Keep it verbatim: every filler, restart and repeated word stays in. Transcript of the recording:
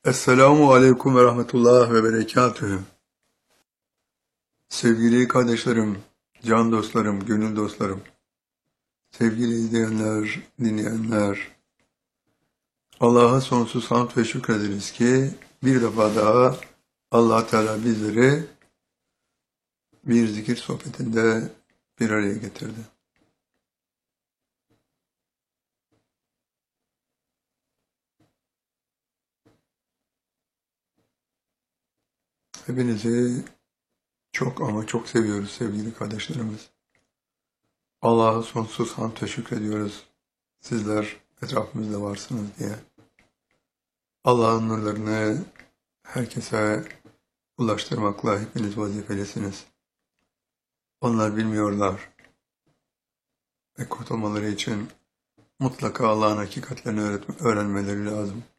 Esselamu Aleyküm ve Rahmetullah ve Berekatühü. Sevgili kardeşlerim, can dostlarım, gönül dostlarım, sevgili izleyenler, dinleyenler, Allah'a sonsuz hamd ve şükrederiz ki bir defa daha Allah Teala bizleri bir zikir sohbetinde bir araya getirdi. Hepinizi çok ama çok seviyoruz sevgili kardeşlerimiz. Allah'a sonsuz hamd ve şükrediyoruz. Sizler etrafımızda varsınız diye. Allah'ın nurlarını herkese ulaştırmakla hepiniz vazifelisiniz. Onlar bilmiyorlar ve kurtulmaları için mutlaka Allah'ın hakikatlerini öğrenmeleri lazım.